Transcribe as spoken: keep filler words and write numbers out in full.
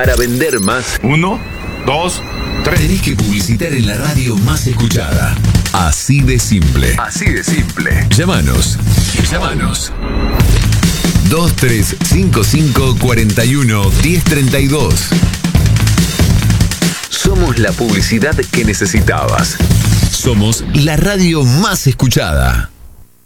para vender más. Uno, dos, tres. Tenés que publicitar en la radio más escuchada. Así de simple. Así de simple. Llámanos. Llámanos. dos tres cinco cinco cuatro uno uno cero tres dos. Somos la publicidad que necesitabas. Somos la radio más escuchada.